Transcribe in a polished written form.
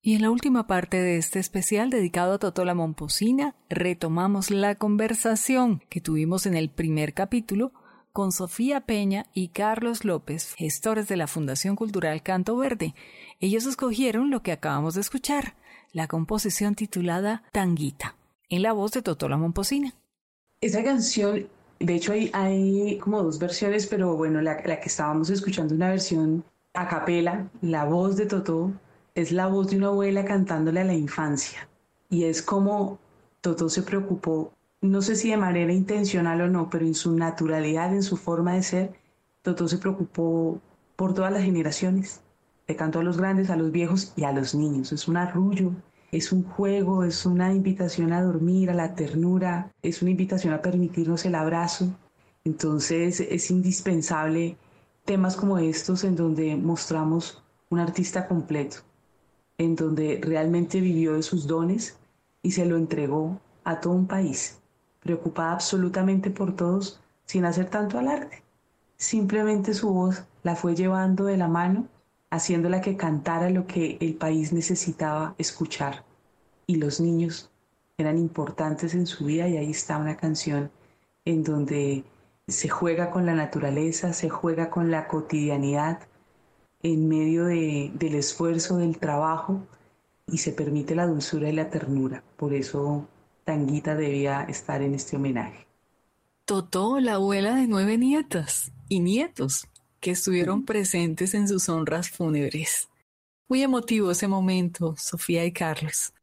Y en la última parte de este especial dedicado a Totó la Momposina, retomamos la conversación que tuvimos en el primer capítulo con Sofía Peña y Carlos López, gestores de la Fundación Cultural Canto Verde. Ellos escogieron lo que acabamos de escuchar, la composición titulada Tanguita, en la voz de Totó la Momposina. Esa canción, de hecho hay como dos versiones, pero bueno, la que estábamos escuchando, una versión a capela, la voz de Totó, es la voz de una abuela cantándole a la infancia. Y es como Totó se preocupó, no sé si de manera intencional o no, pero en su naturalidad, en su forma de ser, Totó se preocupó por todas las generaciones. Le cantó a los grandes, a los viejos y a los niños. Es un arrullo, es un juego, es una invitación a dormir, a la ternura, es una invitación a permitirnos el abrazo. Entonces es indispensable temas como estos en donde mostramos un artista completo, en donde realmente vivió de sus dones y se lo entregó a todo un país, preocupada absolutamente por todos, sin hacer tanto alarde. Simplemente su voz la fue llevando de la mano, haciéndola que cantara lo que el país necesitaba escuchar. Y los niños eran importantes en su vida y ahí está una canción en donde se juega con la naturaleza, se juega con la cotidianidad en medio del esfuerzo, del trabajo y se permite la dulzura y la ternura. Por eso Tanguita debía estar en este homenaje. Totó, la abuela de 9 nietas y nietos que estuvieron presentes en sus honras fúnebres. Muy emotivo ese momento, Sofía y Carlos.